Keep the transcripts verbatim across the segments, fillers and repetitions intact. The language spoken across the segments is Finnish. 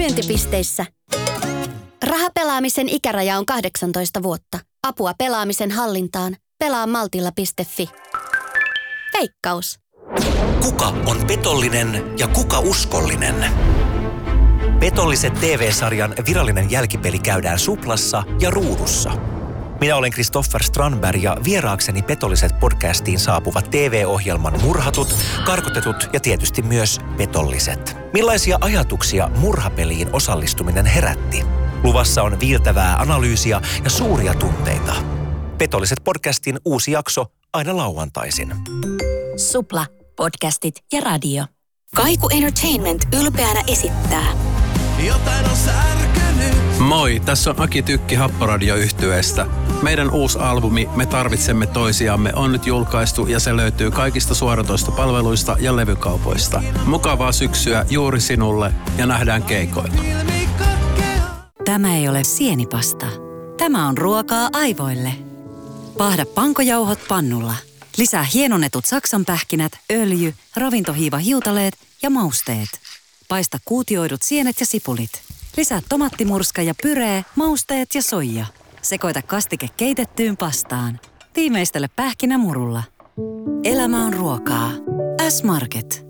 Myyntipisteissä. Rahapelaamisen ikäraja on kahdeksantoista vuotta. Apua pelaamisen hallintaan. Pelaa maltilla piste fi. Veikkaus. Kuka on petollinen ja kuka uskollinen? Petolliset T V-sarjan virallinen jälkipeli käydään Suplassa ja Ruudussa. Minä olen Kristoffer Strandberg ja vieraakseni Petolliset podcastiin saapuvat T V-ohjelman murhatut, karkotetut ja tietysti myös petolliset. Millaisia ajatuksia murhapeliin osallistuminen herätti? Luvassa on viiltävää analyysiä ja suuria tunteita. Petolliset podcastin uusi jakso aina lauantaisin. Supla, podcastit ja radio. Kaiku Entertainment ylpeänä esittää. Jotain on särkynyt. Moi, tässä on Aki Tykki Happoradio-yhtyeestä. Meidän uusi albumi Me tarvitsemme toisiamme on nyt julkaistu ja se löytyy kaikista suoratoistopalveluista ja levykaupoista. Mukavaa syksyä juuri sinulle ja nähdään keikoilla. Tämä ei ole sienipasta. Tämä on ruokaa aivoille. Paahda pankojauhot pannulla. Lisää hienonnetut saksanpähkinät, öljy, ravintohiiva hiutaleet ja mausteet. Paista kuutioidut sienet ja sipulit. Lisää tomattimurska ja pyree, mausteet ja soija. Sekoita kastike keitettyyn pastaan. Tiimeistele pähkinämurulla. Elämä on ruokaa. S-Market.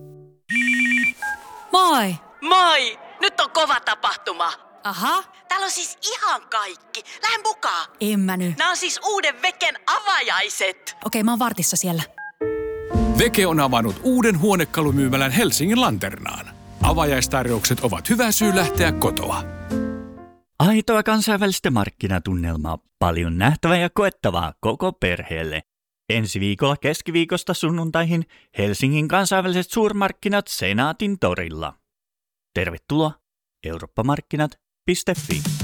Moi! Moi! Nyt on kova tapahtuma. Aha. Täällä on siis ihan kaikki. Lähde mukaan. En mä nyt. Nämä on siis uuden Veken avajaiset. Okei, mä oon vartissa siellä. Veke on avannut uuden huonekalumyymälän Helsingin Lanternaan. Avajaistarjoukset ovat hyvä syy lähteä kotoa. Aitoa kansainvälistä markkinatunnelmaa, paljon nähtävää ja koettavaa koko perheelle. Ensi viikolla keskiviikosta sunnuntaihin Helsingin kansainväliset suurmarkkinat Senaatin torilla. Tervetuloa eurooppamarkkinat piste fi.